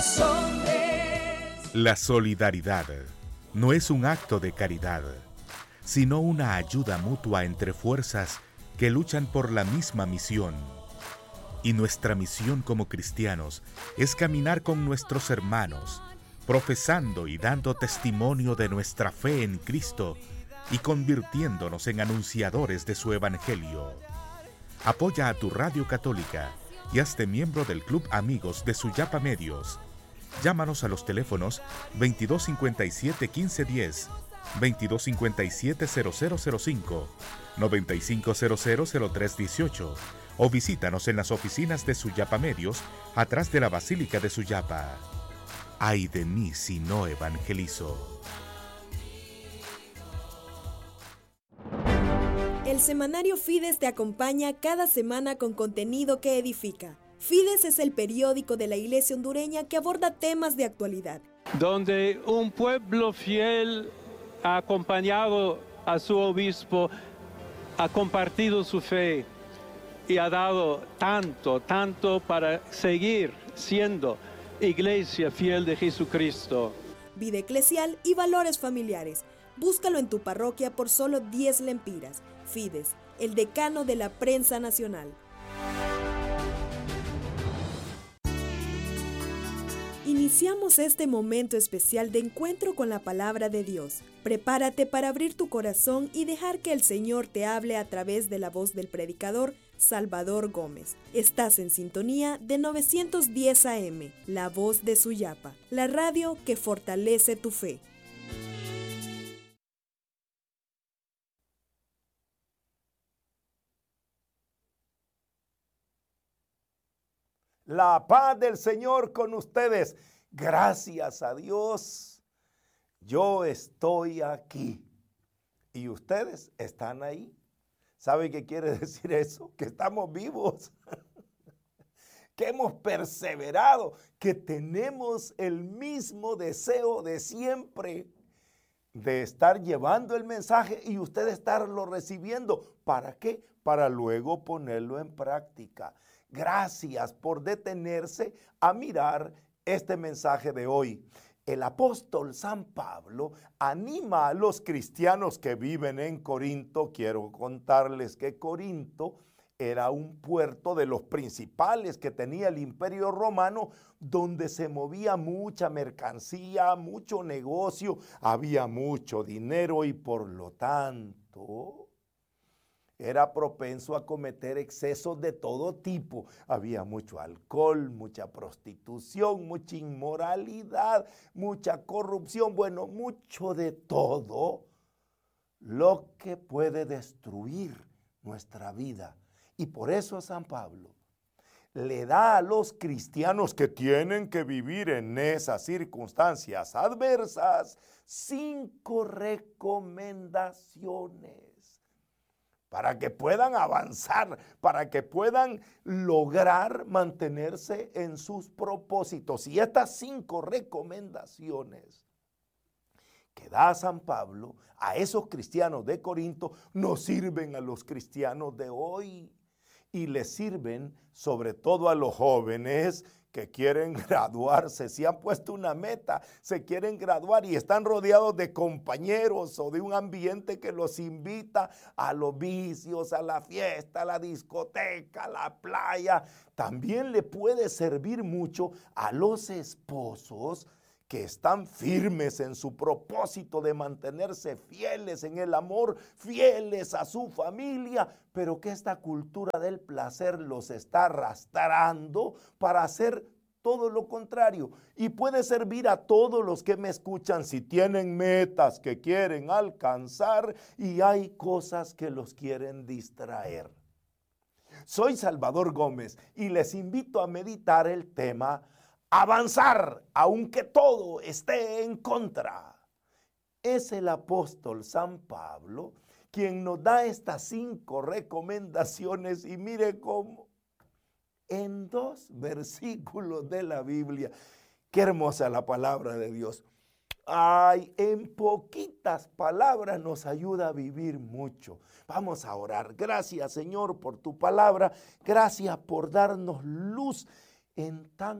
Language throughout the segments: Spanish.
La solidaridad no es un acto de caridad, sino una ayuda mutua entre fuerzas que luchan por la misma misión. Y nuestra misión como cristianos es caminar con nuestros hermanos, profesando y dando testimonio de nuestra fe en Cristo y convirtiéndonos en anunciadores de su Evangelio. Apoya a tu radio católica y hazte miembro del Club Amigos de Suyapa Medios. Llámanos a los teléfonos 2257-1510, 2257-0005, 9500-0318 o visítanos en las oficinas de Suyapa Medios, atrás de la Basílica de Suyapa. Ay de mí si no evangelizo. El semanario Fides te acompaña cada semana con contenido que edifica. Fides es el periódico de la Iglesia hondureña que aborda temas de actualidad. Donde un pueblo fiel ha acompañado a su obispo, ha compartido su fe y ha dado tanto para seguir siendo iglesia fiel de Jesucristo. Vida eclesial y valores familiares. Búscalo en tu parroquia por solo 10 lempiras. Fides, el decano de la prensa nacional. Iniciamos este momento especial de encuentro con la palabra de Dios. Prepárate para abrir tu corazón y dejar que el Señor te hable a través de la voz del predicador Salvador Gómez. Estás en sintonía de 910 AM, la voz de Suyapa, la radio que fortalece tu fe. La paz del Señor con ustedes. Gracias a Dios, yo estoy aquí y ustedes están ahí. ¿Sabe qué quiere decir eso? Que estamos vivos, que hemos perseverado, que tenemos el mismo deseo de siempre de estar llevando el mensaje y usted estarlo recibiendo. ¿Para qué? Para luego ponerlo en práctica. Gracias por detenerse a mirar este mensaje de hoy. El apóstol San Pablo anima a los cristianos que viven en Corinto. Quiero contarles que Corinto era un puerto de los principales que tenía el Imperio Romano, donde se movía mucha mercancía, mucho negocio, había mucho dinero y por lo tanto era propenso a cometer excesos de todo tipo. Había mucho alcohol, mucha prostitución, mucha inmoralidad, mucha corrupción, bueno, mucho de todo lo que puede destruir nuestra vida. Y por eso San Pablo le da a los cristianos que tienen que vivir en esas circunstancias adversas 5 recomendaciones para que puedan avanzar, para que puedan lograr mantenerse en sus propósitos. Y estas 5 recomendaciones que da San Pablo a esos cristianos de Corinto nos sirven a los cristianos de hoy y les sirven sobre todo a los jóvenes que quieren graduarse, si han puesto una meta, se quieren graduar y están rodeados de compañeros o de un ambiente que los invita a los vicios, a la fiesta, a la discoteca, a la playa. También le puede servir mucho a los esposos que están firmes en su propósito de mantenerse fieles en el amor, fieles a su familia, pero que esta cultura del placer los está arrastrando para hacer todo lo contrario. Y puede servir a todos los que me escuchan si tienen metas que quieren alcanzar y hay cosas que los quieren distraer. Soy Salvador Gómez y les invito a meditar el tema avanzar, aunque todo esté en contra. Es el apóstol San Pablo quien nos da estas 5 recomendaciones y mire cómo en 2 versículos de la Biblia. Qué hermosa la palabra de Dios. Ay, en poquitas palabras nos ayuda a vivir mucho. Vamos a orar. Gracias, Señor, por tu palabra. Gracias por darnos luz en tan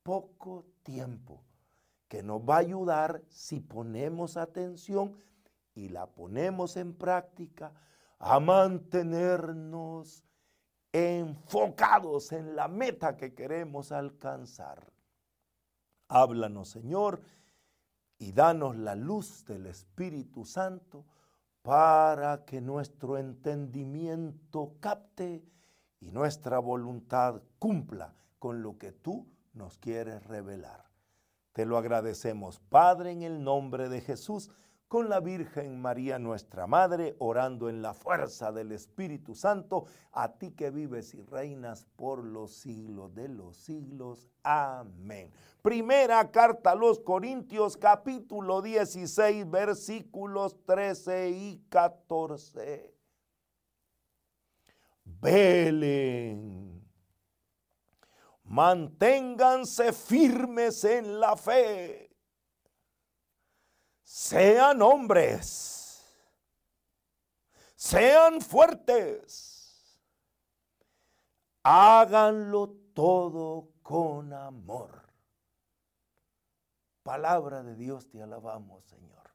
poco tiempo que nos va a ayudar si ponemos atención y la ponemos en práctica a mantenernos enfocados en la meta que queremos alcanzar. Háblanos, Señor, y danos la luz del Espíritu Santo para que nuestro entendimiento capte y nuestra voluntad cumpla con lo que tú nos quieres revelar. Te lo agradecemos, Padre, en el nombre de Jesús, con la Virgen María, nuestra Madre, orando en la fuerza del Espíritu Santo, a ti que vives y reinas por los siglos de los siglos. Amén. Primera carta a los Corintios, capítulo 16, versículos 13 y 14. Velen, manténganse firmes en la fe. Sean hombres, sean fuertes, háganlo todo con amor. Palabra de Dios, te alabamos, Señor.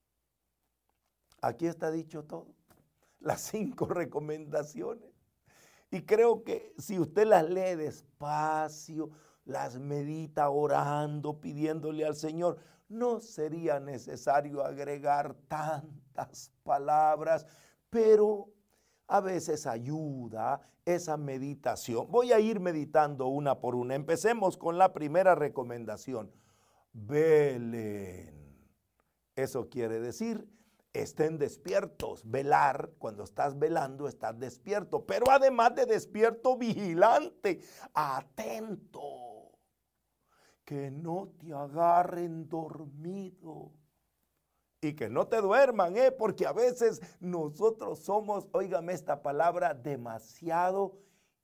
Aquí está dicho todo, las 5 recomendaciones. Y creo que si usted las lee despacio, las medita orando, pidiéndole al Señor, no sería necesario agregar tantas palabras, pero a veces ayuda esa meditación. Voy a ir meditando una por una. Empecemos con la primera recomendación. Velen. Eso quiere decir, estén despiertos. Velar, cuando estás velando, estás despierto. Pero además de despierto, vigilante, atento. Que no te agarren dormido y que no te duerman, porque a veces nosotros somos, óigame esta palabra, demasiado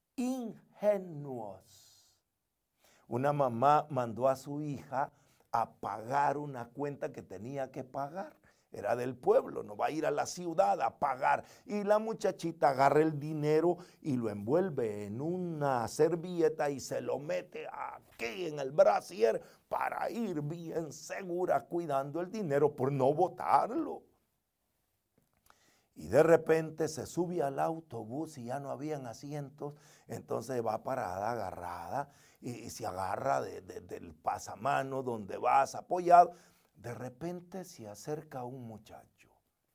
ingenuos. Una mamá mandó a su hija a pagar una cuenta que tenía que pagar. Era del pueblo, no va a ir a la ciudad a pagar. Y la muchachita agarra el dinero y lo envuelve en una servilleta y se lo mete aquí en el brasier para ir bien segura cuidando el dinero por no botarlo. Y de repente se sube al autobús y ya no habían asientos, entonces va parada, agarrada y se agarra del pasamano donde vas apoyado. De repente se acerca un muchacho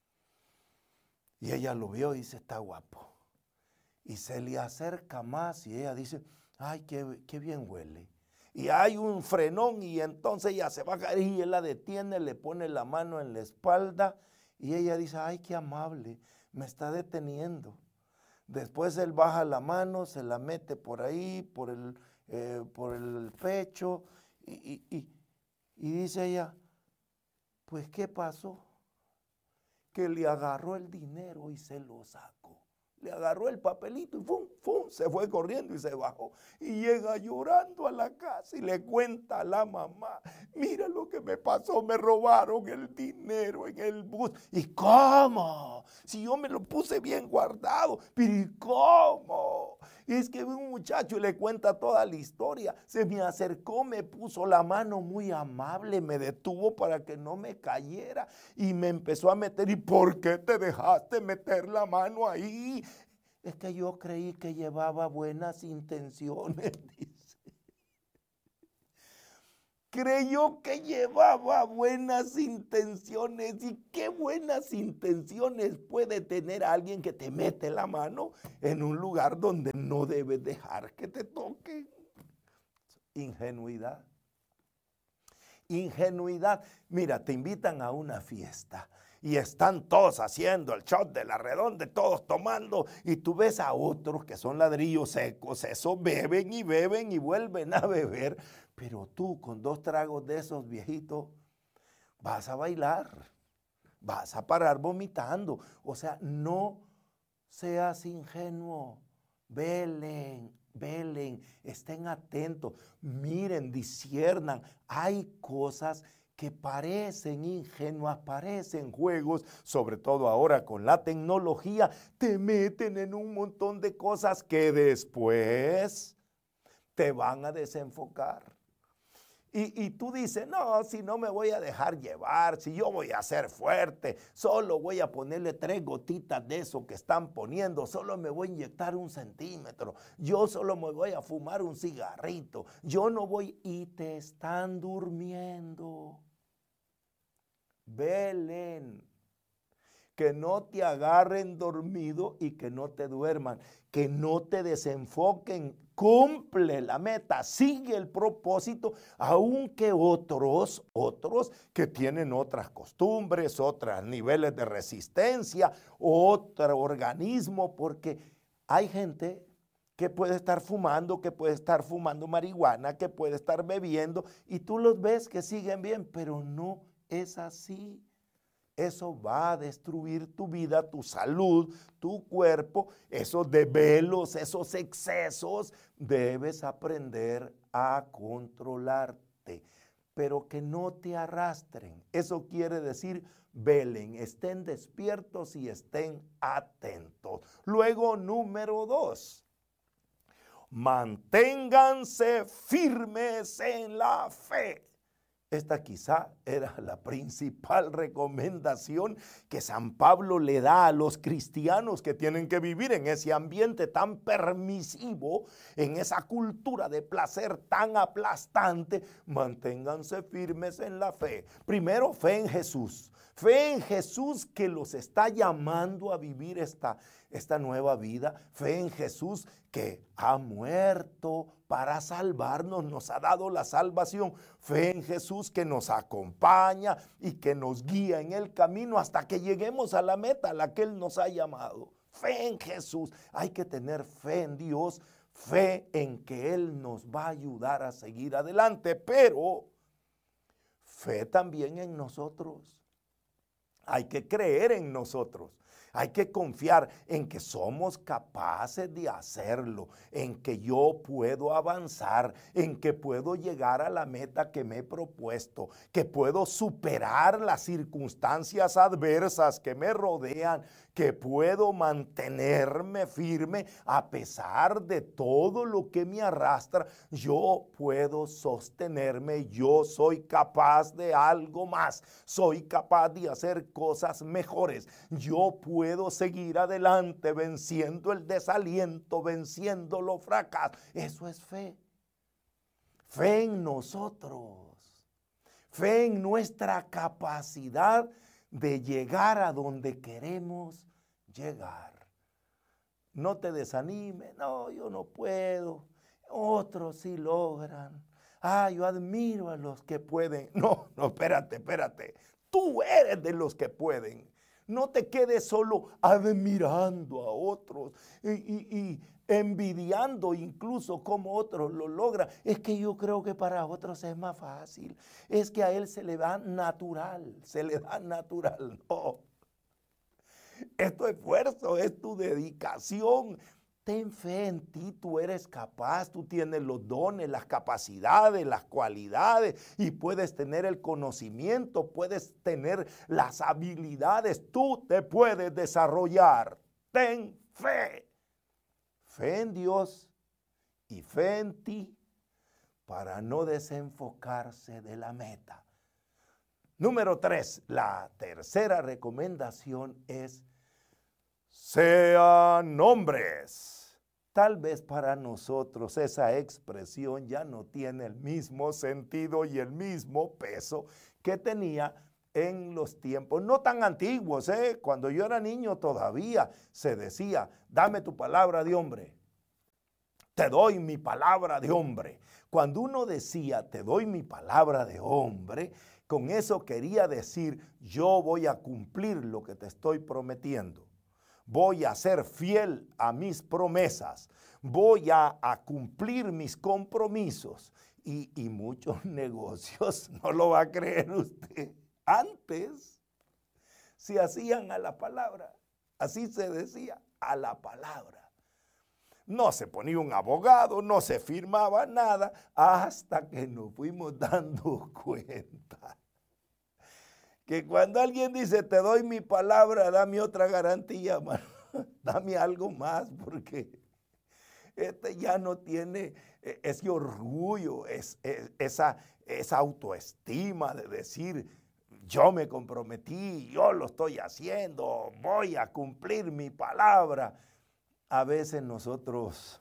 y ella lo vio y dice, está guapo. Y se le acerca más y ella dice, ay, qué bien huele. Y hay un frenón y entonces ella se baja y él la detiene, le pone la mano en la espalda y ella dice, ay, qué amable, me está deteniendo. Después él baja la mano, se la mete por ahí, por el pecho y dice ella, pues, ¿qué pasó? Que le agarró el dinero y se lo sacó. Le agarró el papelito y ¡fum! Se fue corriendo y se bajó. Y llega llorando a la casa y le cuenta a la mamá, mira lo que me pasó, me robaron el dinero en el bus. ¿Y cómo? Si yo me lo puse bien guardado, pero ¿y cómo? Es que un muchacho le cuenta toda la historia, se me acercó, me puso la mano muy amable, me detuvo para que no me cayera y me empezó a meter. ¿Y por qué te dejaste meter la mano ahí? Es que yo creí que llevaba buenas intenciones, dice. Creyó que llevaba buenas intenciones. ¿Y qué buenas intenciones puede tener alguien que te mete la mano en un lugar donde no debes dejar que te toquen? Ingenuidad. Ingenuidad. Mira, te invitan a una fiesta y están todos haciendo el shot de la redonda, todos tomando, y tú ves a otros que son ladrillos secos, esos beben y vuelven a beber, pero tú con 2 tragos de esos viejitos vas a bailar, vas a parar vomitando. O sea, no seas ingenuo, velen, estén atentos, miren, disciernan. Hay cosas que parecen ingenuas, parecen juegos, sobre todo ahora con la tecnología, te meten en un montón de cosas que después te van a desenfocar. Y tú dices, no, si no me voy a dejar llevar, si yo voy a ser fuerte, solo voy a ponerle 3 gotitas de eso que están poniendo, solo me voy a inyectar 1 centímetro, yo solo me voy a fumar un cigarrito, yo no voy, y te están durmiendo. Velen, que no te agarren dormido y que no te duerman, que no te desenfoquen. Cumple la meta, sigue el propósito, aunque otros que tienen otras costumbres, otros niveles de resistencia, otro organismo, porque hay gente que puede estar fumando, marihuana, que puede estar bebiendo, y tú los ves que siguen bien, pero no es así. Eso va a destruir tu vida, tu salud, tu cuerpo, esos desvelos, esos excesos. Debes aprender a controlarte, pero que no te arrastren. Eso quiere decir, velen, estén despiertos y estén atentos. Luego, número 2, manténganse firmes en la fe. Esta quizá era la principal recomendación que San Pablo le da a los cristianos que tienen que vivir en ese ambiente tan permisivo, en esa cultura de placer tan aplastante. Manténganse firmes en la fe. Primero, fe en Jesús. Fe en Jesús, que los está llamando a vivir esta nueva vida. Fe en Jesús, que ha muerto para salvarnos, nos ha dado la salvación. Fe en Jesús, que nos acompaña y que nos guía en el camino hasta que lleguemos a la meta a la que Él nos ha llamado. Fe en Jesús. Hay que tener fe en Dios, fe en que Él nos va a ayudar a seguir adelante, pero fe también en nosotros. Hay que creer en nosotros. Hay que confiar en que somos capaces de hacerlo, en que yo puedo avanzar, en que puedo llegar a la meta que me he propuesto, que puedo superar las circunstancias adversas que me rodean, que puedo mantenerme firme a pesar de todo lo que me arrastra. Yo puedo sostenerme, yo soy capaz de algo más, soy capaz de hacer cosas mejores. Yo puedo seguir adelante venciendo el desaliento, venciendo los fracasos. Eso es fe. Fe en nosotros, fe en nuestra capacidad de llegar a donde queremos llegar. No te desanimes, no, yo no puedo, otros sí logran. Yo admiro a los que pueden. No, espérate, tú eres de los que pueden. No te quedes solo admirando a otros y envidiando incluso cómo otros lo logran. Es que yo creo que para otros es más fácil. Es que a él se le da natural, No, es tu esfuerzo, es tu dedicación. Ten fe en ti, tú eres capaz, tú tienes los dones, las capacidades, las cualidades y puedes tener el conocimiento, puedes tener las habilidades, tú te puedes desarrollar. Ten fe. Fe en Dios y fe en ti para no desenfocarse de la meta. Número 3, la tercera recomendación es: sean hombres. Tal vez para nosotros esa expresión ya no tiene el mismo sentido y el mismo peso que tenía en los tiempos no tan antiguos. Cuando yo era niño todavía se decía: dame tu palabra de hombre. Te doy mi palabra de hombre. Cuando uno decía te doy mi palabra de hombre, con eso quería decir: yo voy a cumplir lo que te estoy prometiendo. Voy a ser fiel a mis promesas, voy a cumplir mis compromisos. Y muchos negocios, no lo va a creer usted, antes se hacían a la palabra, así se decía, a la palabra. No se ponía un abogado, no se firmaba nada, hasta que nos fuimos dando cuenta que cuando alguien dice te doy mi palabra, dame otra garantía, mano. Dame algo más, porque ya no tiene ese orgullo, esa esa autoestima de decir, yo me comprometí, yo lo estoy haciendo, voy a cumplir mi palabra. A veces nosotros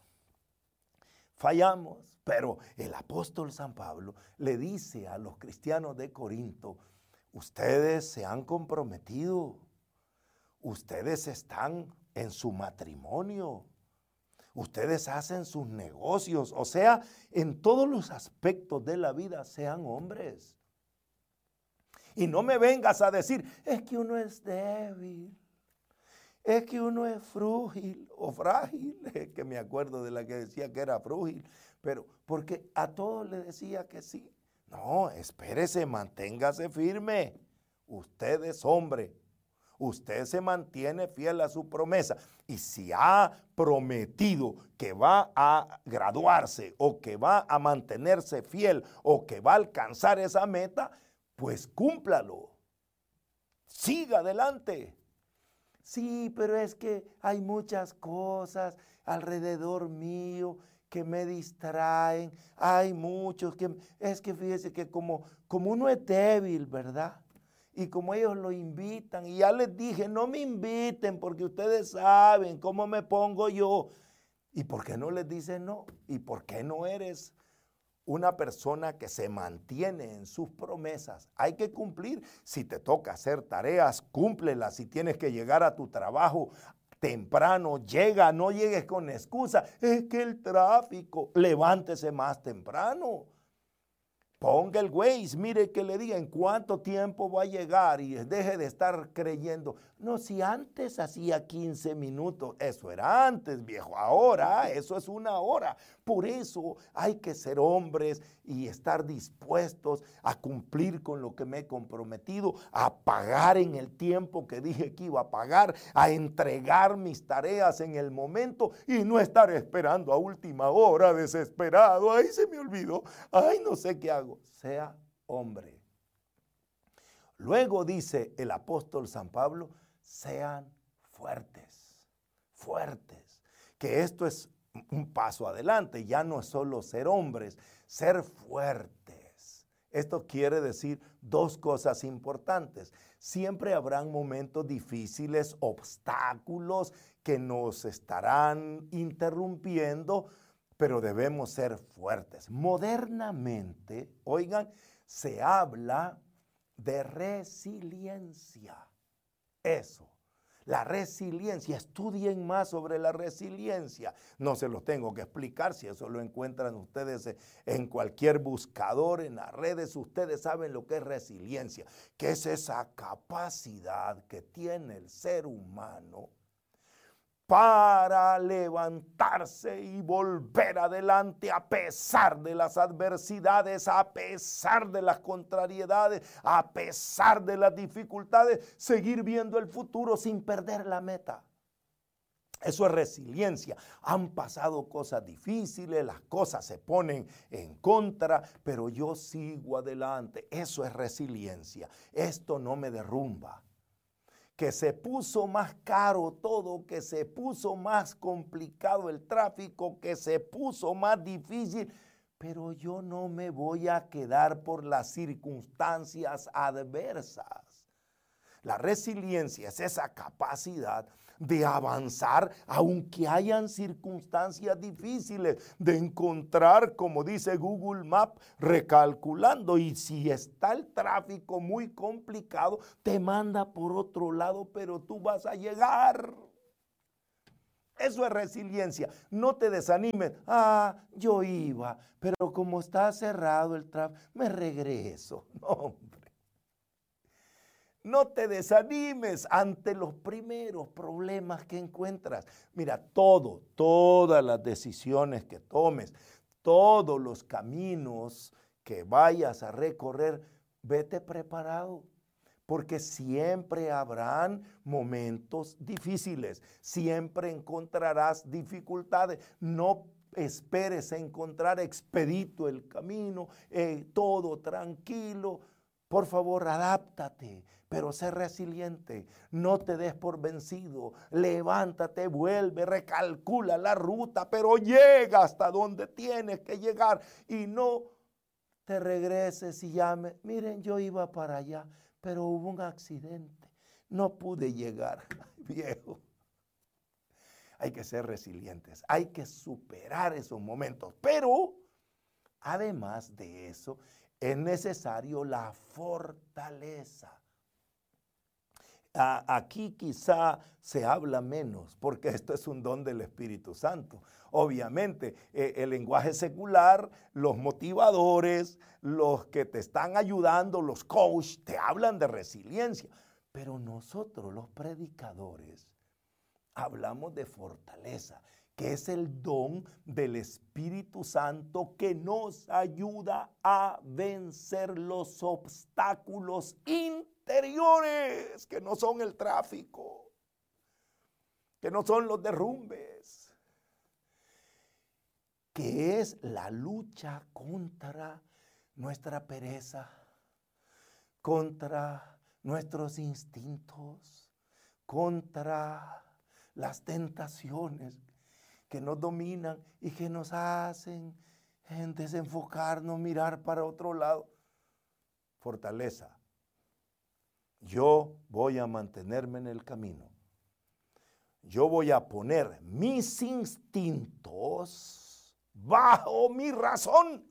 fallamos, pero el apóstol San Pablo le dice a los cristianos de Corinto, ustedes se han comprometido, ustedes están en su matrimonio, ustedes hacen sus negocios, o sea, en todos los aspectos de la vida sean hombres. Y no me vengas a decir, es que uno es débil, es que uno es frágil o frágil, es que me acuerdo de la que decía que era frágil, pero porque a todos le decía que sí. No, espérese, manténgase firme, usted es hombre. Usted se mantiene fiel a su promesa y si ha prometido que va a graduarse o que va a mantenerse fiel o que va a alcanzar esa meta, pues cúmplalo. Siga adelante. Sí, pero es que hay muchas cosas alrededor mío que me distraen. Hay muchos que, es que fíjese que como uno es débil, ¿verdad? Y como ellos lo invitan, y ya les dije, no me inviten porque ustedes saben cómo me pongo yo. ¿Y por qué no les dicen no? ¿Y por qué no eres una persona que se mantiene en sus promesas? Hay que cumplir. Si te toca hacer tareas, cúmplelas. Si tienes que llegar a tu trabajo temprano, llega, no llegues con excusa. Es que el tráfico, levántese más temprano. Ponga el Waze, mire que le diga en cuánto tiempo va a llegar y deje de estar creyendo. No, si antes hacía 15 minutos, eso era antes, viejo. Ahora eso es una hora. Por eso hay que ser hombres y estar dispuestos a cumplir con lo que me he comprometido, a pagar en el tiempo que dije que iba a pagar, a entregar mis tareas en el momento y no estar esperando a última hora desesperado. Ay, se me olvidó. Ay, no sé qué hago. Sea hombre. Luego dice el apóstol San Pablo, sean fuertes, fuertes. Que esto es un paso adelante, ya no es solo ser hombres, ser fuertes. Esto quiere decir dos cosas importantes. Siempre habrán momentos difíciles, obstáculos que nos estarán interrumpiendo, pero debemos ser fuertes. Modernamente, oigan, se habla de resiliencia. Eso, la resiliencia. Estudien más sobre la resiliencia. No se los tengo que explicar, si eso lo encuentran ustedes en cualquier buscador, en las redes, ustedes saben lo que es resiliencia, que es esa capacidad que tiene el ser humano para levantarse y volver adelante a pesar de las adversidades, a pesar de las contrariedades, a pesar de las dificultades, seguir viendo el futuro sin perder la meta. Eso es resiliencia. Han pasado cosas difíciles, las cosas se ponen en contra, pero yo sigo adelante. Eso es resiliencia. Esto no me derrumba. Que se puso más caro todo, que se puso más complicado el tráfico, que se puso más difícil, pero yo no me voy a quedar por las circunstancias adversas. La resiliencia es esa capacidad de avanzar aunque hayan circunstancias difíciles, de encontrar, como dice Google Maps, recalculando, y si está el tráfico muy complicado, te manda por otro lado, pero tú vas a llegar. Eso es resiliencia. No te desanimes. Yo iba, pero como está cerrado el tráfico, me regreso. No, hombre. No te desanimes ante los primeros problemas que encuentras. Mira, todas las decisiones que tomes, todos los caminos que vayas a recorrer, vete preparado. Porque siempre habrán momentos difíciles, siempre encontrarás dificultades. No esperes encontrar expedito el camino, todo tranquilo. Por favor, adáptate, pero sé resiliente. No te des por vencido. Levántate, vuelve, recalcula la ruta, pero llega hasta donde tienes que llegar y no te regreses y llames. Miren, yo iba para allá, pero hubo un accidente. No pude llegar. Viejo, hay que ser resilientes. Hay que superar esos momentos. Pero, además de eso, es necesario la fortaleza. Aquí quizá se habla menos, porque esto es un don del Espíritu Santo. Obviamente, el lenguaje secular, los motivadores, los que te están ayudando, los coaches, te hablan de resiliencia. Pero nosotros, los predicadores, hablamos de fortaleza, que es el don del Espíritu Santo que nos ayuda a vencer los obstáculos interiores, que no son el tráfico, que no son los derrumbes, que es la lucha contra nuestra pereza, contra nuestros instintos, contra las tentaciones que nos dominan y que nos hacen desenfocarnos, mirar para otro lado. Fortaleza. Yo voy a mantenerme en el camino. Yo voy a poner mis instintos bajo mi razón.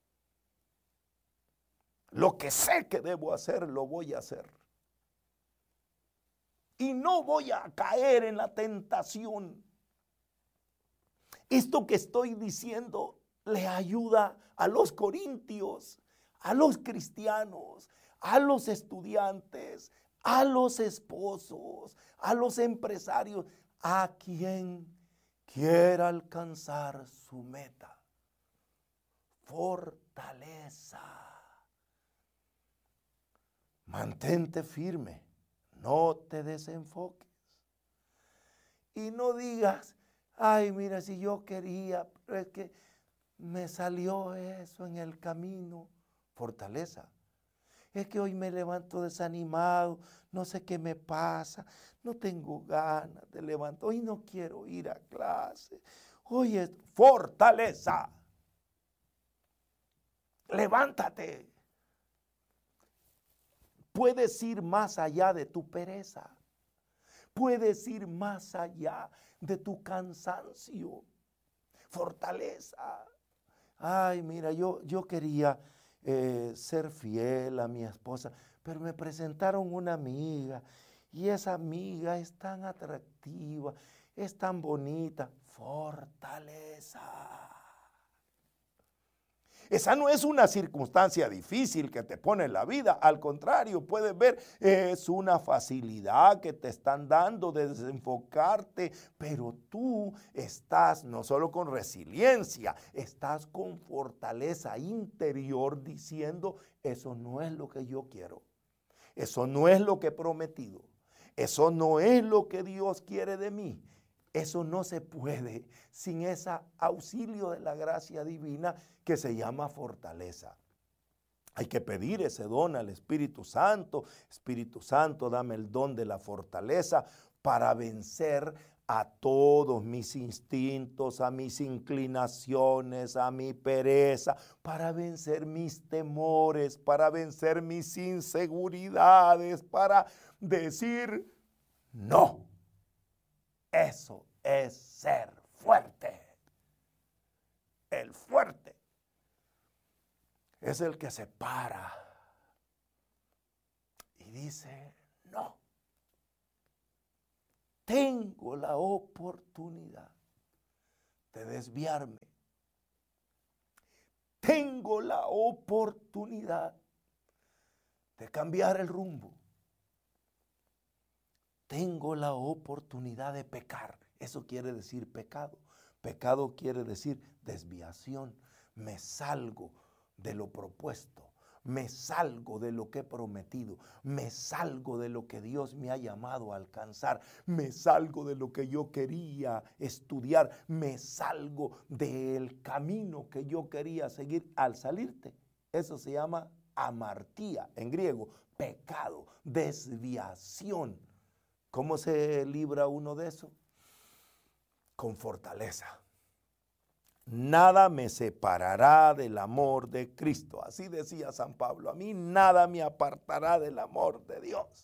Lo que sé que debo hacer, lo voy a hacer. Y no voy a caer en la tentación. Esto que estoy diciendo le ayuda a los corintios, a los cristianos, a los estudiantes, a los esposos, a los empresarios, a quien quiera alcanzar su meta. Fortaleza. Mantente firme, no te desenfoques. Y no digas, ay, mira, si yo quería, pero es que me salió eso en el camino. Fortaleza. Es que hoy me levanto desanimado, no sé qué me pasa, no tengo ganas de levantar, hoy no quiero ir a clase. Hoy es fortaleza. Levántate. Puedes ir más allá de tu pereza. Puedes ir más allá de tu cansancio. Fortaleza. Ay, mira, yo quería ser fiel a mi esposa, pero me presentaron una amiga y esa amiga es tan atractiva, es tan bonita. Fortaleza. Esa no es una circunstancia difícil que te pone en la vida. Al contrario, puedes ver, es una facilidad que te están dando de desenfocarte, pero tú estás no solo con resiliencia, estás con fortaleza interior diciendo, eso no es lo que yo quiero. Eso no es lo que he prometido. Eso no es lo que Dios quiere de mí. Eso no se puede sin ese auxilio de la gracia divina que se llama fortaleza. Hay que pedir ese don al Espíritu Santo. Espíritu Santo, dame el don de la fortaleza para vencer a todos mis instintos, a mis inclinaciones, a mi pereza, para vencer mis temores, para vencer mis inseguridades, para decir no. Eso es ser fuerte. El fuerte es el que se para y dice, no, tengo la oportunidad de desviarme. Tengo la oportunidad de cambiar el rumbo. Tengo la oportunidad de pecar. Eso quiere decir pecado. Pecado quiere decir desviación. Me salgo de lo propuesto. Me salgo de lo que he prometido. Me salgo de lo que Dios me ha llamado a alcanzar. Me salgo de lo que yo quería estudiar. Me salgo del camino que yo quería seguir. Al salirte, eso se llama amartía en griego. Pecado, desviación. ¿Cómo se libra uno de eso? Con fortaleza. nada me separará del amor de Cristo. Así decía San Pablo, a mí nada me apartará del amor de Dios.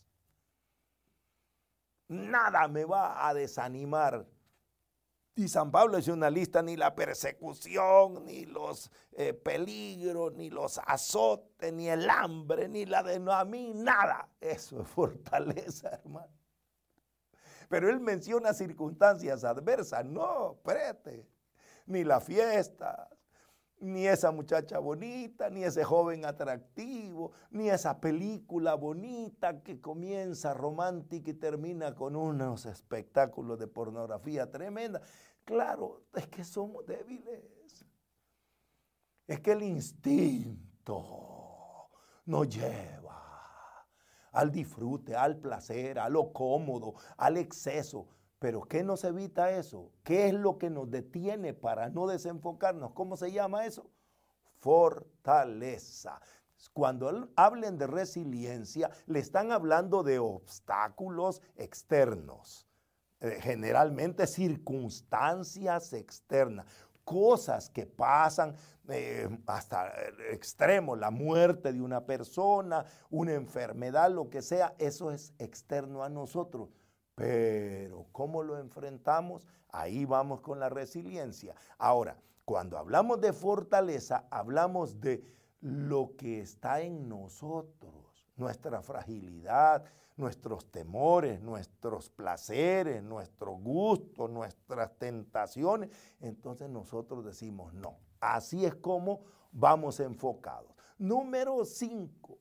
Nada me va a desanimar. Y San Pablo hizo una lista: ni la persecución, ni los peligros, ni los azotes, ni el hambre, ni la de no, a mí nada. Eso es fortaleza, hermano. Pero él menciona circunstancias adversas. No, espérate. Ni la fiesta, ni esa muchacha bonita, ni ese joven atractivo, ni esa película bonita que comienza romántica y termina con unos espectáculos de pornografía tremenda. Claro, es que somos débiles. Es que el instinto nos lleva al disfrute, al placer, a lo cómodo, al exceso. Pero ¿qué nos evita eso? ¿Qué es lo que nos detiene para no desenfocarnos? ¿Cómo se llama eso? Fortaleza. Cuando hablen de resiliencia, le están hablando de obstáculos externos, generalmente circunstancias externas, cosas que pasan hasta el extremo, la muerte de una persona, una enfermedad, lo que sea, eso es externo a nosotros. Pero ¿cómo lo enfrentamos? Ahí vamos con la resiliencia. Ahora, cuando hablamos de fortaleza, hablamos de lo que está en nosotros, nuestra fragilidad, nuestros temores, nuestros placeres, nuestros gustos, nuestras tentaciones. Entonces nosotros decimos no. Así es como vamos enfocados. Número 5.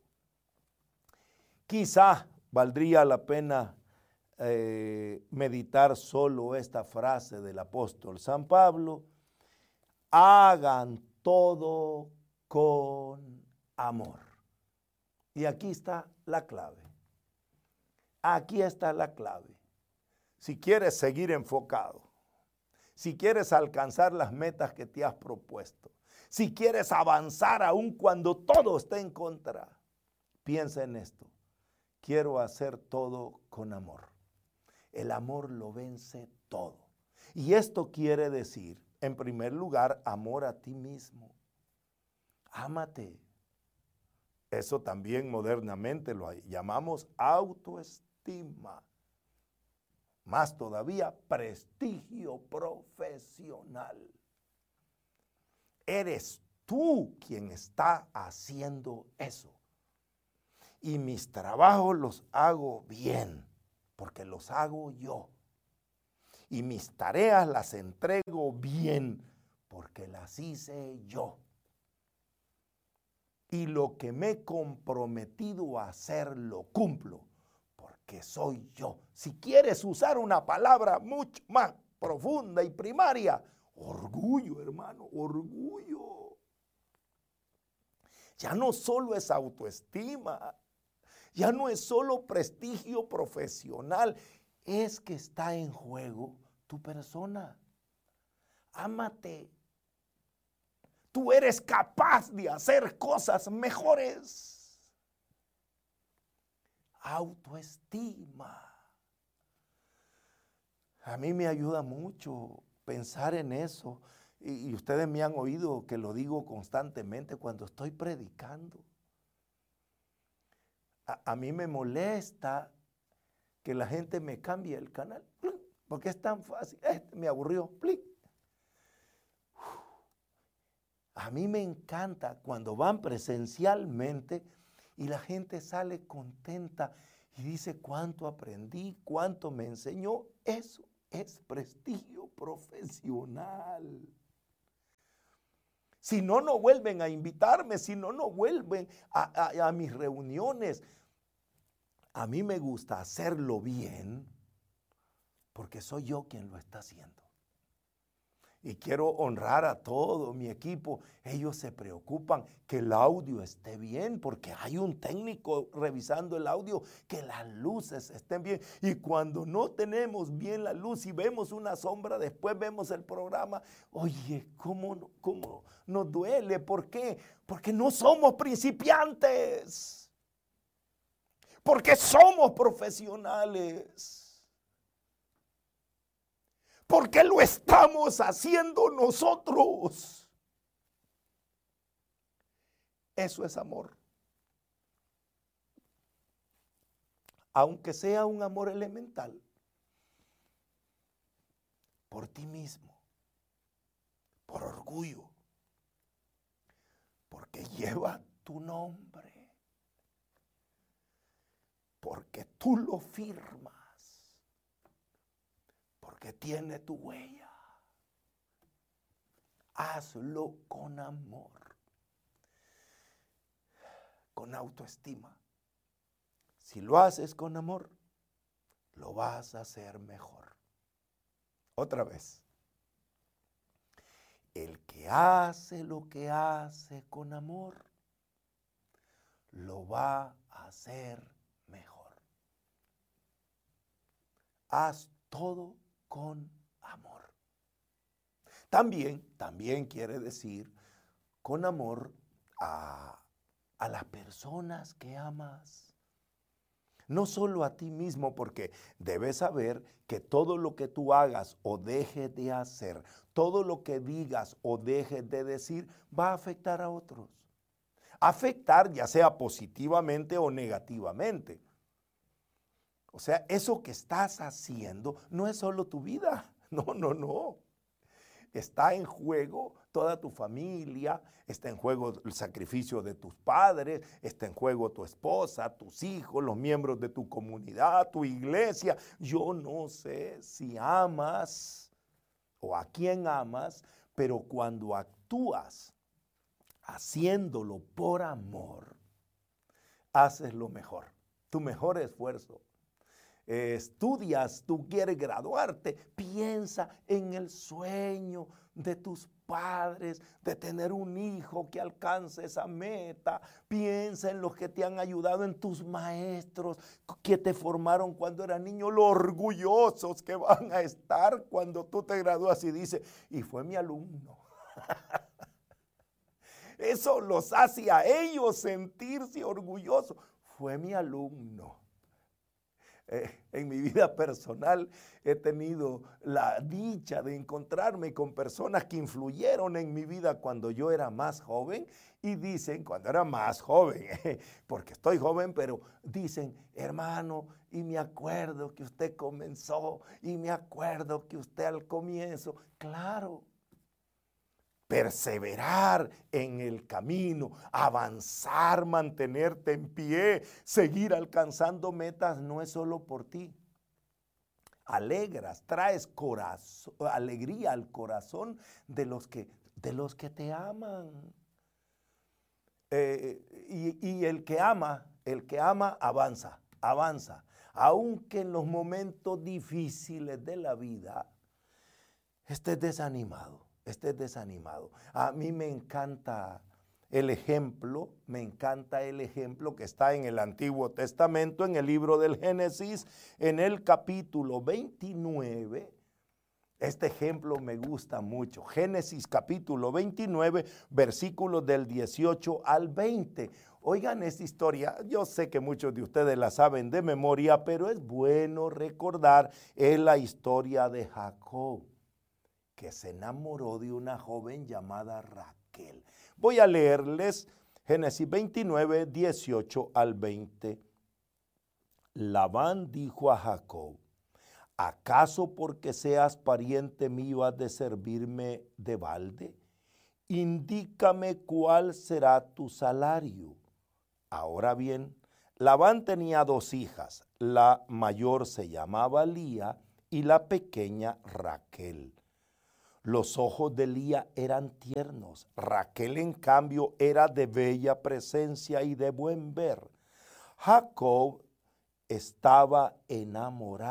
Quizá valdría la pena meditar solo esta frase del apóstol San Pablo: hagan todo con amor. Y aquí está la clave. Aquí está la clave. Si quieres seguir enfocado, si quieres alcanzar las metas que te has propuesto, si quieres avanzar aun cuando todo esté en contra, piensa en esto: quiero hacer todo con amor. El amor lo vence todo. Y esto quiere decir, en primer lugar, amor a ti mismo. Ámate. Eso también modernamente lo llamamos autoestima. Más todavía, prestigio profesional. Eres tú quien está haciendo eso. Y mis trabajos los hago bien, porque los hago yo. Y mis tareas las entrego bien, porque las hice yo. Y lo que me he comprometido a hacer, lo cumplo, porque soy yo. Si quieres usar una palabra mucho más profunda y primaria, orgullo, hermano, orgullo. Ya no solo es autoestima, ya no es solo prestigio profesional, es que está en juego tu persona. Ámate. Tú eres capaz de hacer cosas mejores. Autoestima. A mí me ayuda mucho pensar en eso. Y ustedes me han oído que lo digo constantemente cuando estoy predicando. A mí me molesta que la gente me cambie el canal, porque es tan fácil. Me aburrió. A mí me encanta cuando van presencialmente y la gente sale contenta y dice cuánto aprendí, cuánto me enseñó. Eso es prestigio profesional. Si no, no vuelven a invitarme, si no, no vuelven a mis reuniones. A mí me gusta hacerlo bien porque soy yo quien lo está haciendo. Y quiero honrar a todo mi equipo. Ellos se preocupan que el audio esté bien porque hay un técnico revisando el audio, que las luces estén bien. Y cuando no tenemos bien la luz y vemos una sombra, después vemos el programa. Oye, ¿cómo nos duele? ¿Por qué? Porque no somos principiantes. Porque somos profesionales. porque lo estamos haciendo nosotros. Eso es amor. Aunque sea un amor elemental, por ti mismo, por orgullo, porque lleva tu nombre, porque tú lo firmas, porque tiene tu huella. Hazlo con amor, con autoestima. Si lo haces con amor, lo vas a hacer mejor. Otra vez. El que hace lo que hace con amor, lo va a hacer mejor. Haz todo con amor. También quiere decir con amor a las personas que amas. No solo a ti mismo, porque debes saber que todo lo que tú hagas o dejes de hacer, todo lo que digas o dejes de decir, va a afectar a otros. Afectar ya sea positivamente o negativamente. O sea, eso que estás haciendo no es solo tu vida. No. Está en juego toda tu familia, está en juego el sacrificio de tus padres, está en juego tu esposa, tus hijos, los miembros de tu comunidad, tu iglesia. Yo no sé si amas o a quién amas, pero cuando actúas haciéndolo por amor, haces lo mejor, tu mejor esfuerzo. Estudias, tú quieres graduarte, piensa en el sueño de tus padres, de tener un hijo que alcance esa meta. Piensa en los que te han ayudado, en tus maestros que te formaron cuando eras niño, lo orgullosos que van a estar cuando tú te gradúas y dices, y fue mi alumno. Eso los hace a ellos sentirse orgullosos. Fue mi alumno. En mi vida personal he tenido la dicha de encontrarme con personas que influyeron en mi vida cuando yo era más joven y dicen, cuando era más joven, porque estoy joven, pero dicen, hermano, y me acuerdo que usted comenzó y me acuerdo que usted al comienzo, claro. Perseverar en el camino, avanzar, mantenerte en pie, seguir alcanzando metas no es solo por ti. Alegras, traes alegría al corazón de los que te aman. Y el que ama avanza. Aunque en los momentos difíciles de la vida estés desanimado. A mí me encanta el ejemplo que está en el Antiguo Testamento, en el libro del Génesis, en el capítulo 29. Este ejemplo me gusta mucho. Génesis capítulo 29, versículos del 18 al 20. Oigan esta historia, yo sé que muchos de ustedes la saben de memoria, pero es bueno recordar, es la historia de Jacob, que se enamoró de una joven llamada Raquel. Voy a leerles Génesis 29, 18 al 20. Labán dijo a Jacob, ¿acaso porque seas pariente mío has de servirme de balde? Indícame cuál será tu salario. Ahora bien, Labán tenía 2 hijas, la mayor se llamaba Lía y la pequeña Raquel. Los ojos de Lía eran tiernos, Raquel en cambio era de bella presencia y de buen ver. Jacob estaba enamorado